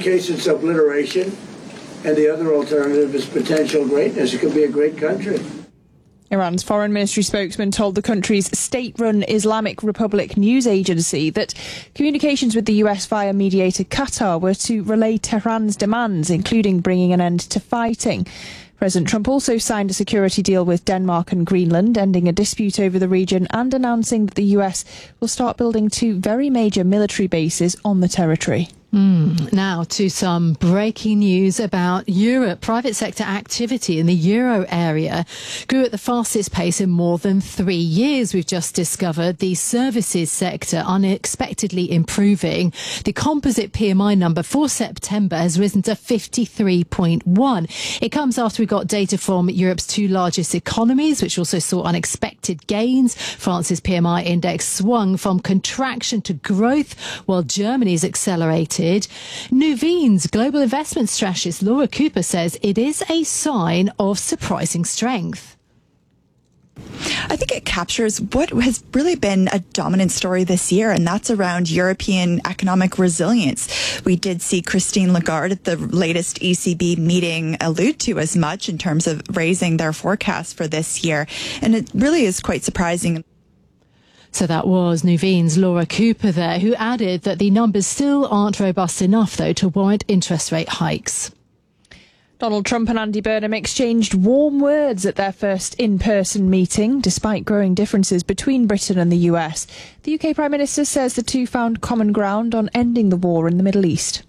case, it's obliteration, and the other alternative is potential greatness. It could be a great country. Iran's foreign ministry spokesman told the country's state-run Islamic Republic news agency that communications with the US via mediator Qatar were to relay Tehran's demands, including bringing an end to fighting. President Trump also signed a security deal with Denmark and Greenland, ending a dispute over the region and announcing that the US will start building 2 very major military bases on the territory. Now to some breaking news about Europe. Private sector activity in the euro area grew at the fastest pace in more than 3 years. We've just discovered the services sector unexpectedly improving. The composite PMI number for September has risen to 53.1. It comes after we got data from Europe's 2 largest economies, which also saw unexpected gains. France's PMI index swung from contraction to growth, while Germany's accelerated. Nuveen's global investment strategist Laura Cooper says it is a sign of surprising strength. I think it captures what has really been a dominant story this year, and that's around European economic resilience. We did see Christine Lagarde at the latest ECB meeting allude to as much in terms of raising their forecast for this year, and it really is quite surprising. So that was Nuveen's Laura Cooper there, who added that the numbers still aren't robust enough, though, to warrant interest rate hikes. Donald Trump and Andy Burnham exchanged warm words at their first in-person meeting, despite growing differences between Britain and the US. The UK Prime Minister says the two found common ground on ending the war in the Middle East.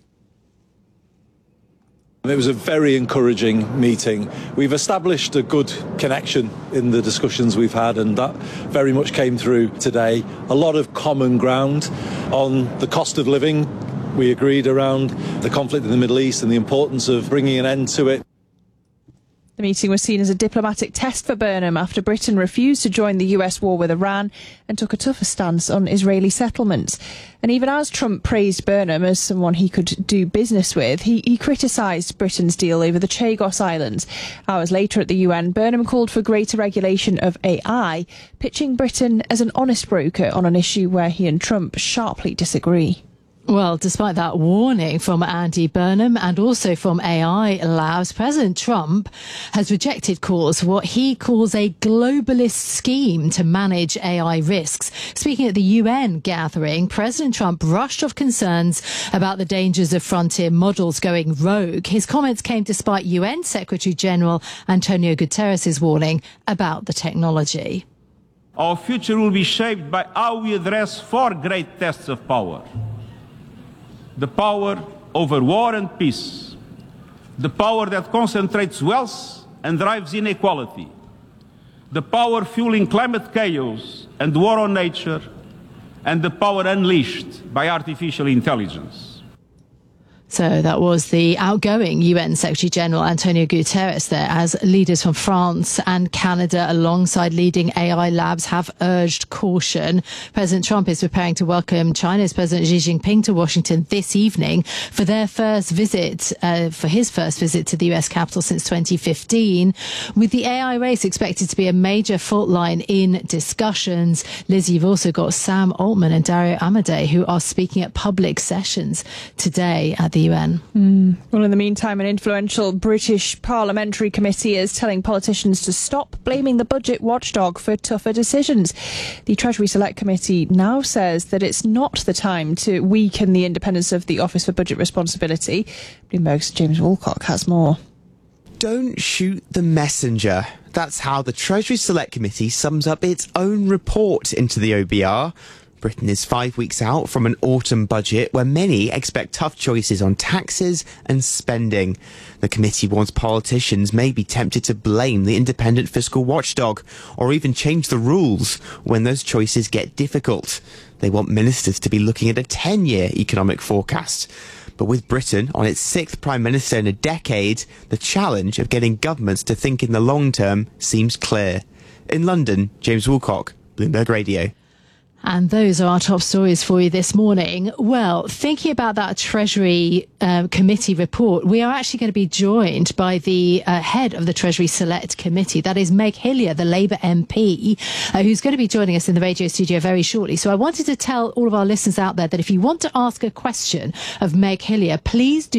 It was a very encouraging meeting. We've established a good connection in the discussions we've had, and that very much came through today. A lot of common ground on the cost of living. We agreed around the conflict in the Middle East and the importance of bringing an end to it. The meeting was seen as a diplomatic test for Burnham after Britain refused to join the US war with Iran and took a tougher stance on Israeli settlements. And even as Trump praised Burnham as someone he could do business with, he criticised Britain's deal over the Chagos Islands. Hours later at the UN, Burnham called for greater regulation of AI, pitching Britain as an honest broker on an issue where he and Trump sharply disagree. Well, despite that warning from Andy Burnham and also from AI Labs, President Trump has rejected calls for what he calls a globalist scheme to manage AI risks. Speaking at the UN gathering, President Trump brushed off concerns about the dangers of frontier models going rogue. His comments came despite UN Secretary General Antonio Guterres' warning about the technology. Our future will be shaped by how we address 4 great tests of power. The power over war and peace, the power that concentrates wealth and drives inequality, the power fueling climate chaos and war on nature, and the power unleashed by artificial intelligence. So that was the outgoing UN Secretary General Antonio Guterres there, as leaders from France and Canada alongside leading AI labs have urged caution. President Trump is preparing to welcome China's President Xi Jinping to Washington this evening for their first visit, for his first visit to the US Capitol since 2015. With the AI race expected to be a major fault line in discussions, Liz, you've also got Sam Altman and Dario Amodei who are speaking at public sessions today at the UN. Well, in the meantime, an influential British parliamentary committee is telling politicians to stop blaming the budget watchdog for tougher decisions. The Treasury Select Committee now says that it's not the time to weaken the independence of the Office for Budget Responsibility. Bloomberg's James Woolcock has more. Don't shoot the messenger. That's how the Treasury Select Committee sums up its own report into the OBR. Britain is 5 weeks out from an autumn budget where many expect tough choices on taxes and spending. The committee warns politicians may be tempted to blame the independent fiscal watchdog or even change the rules when those choices get difficult. They want ministers to be looking at a 10-year economic forecast. But with Britain on its 6th Prime Minister in a decade, the challenge of getting governments to think in the long term seems clear. In London, James Woolcock, Bloomberg Radio. And those are our top stories for you this morning. Well, thinking about that Treasury Committee report, we are actually going to be joined by the head of the Treasury Select Committee. That is Meg Hillier, the Labour MP, who's going to be joining us in the radio studio very shortly. So I wanted to tell all of our listeners out there that if you want to ask a question of Meg Hillier, please do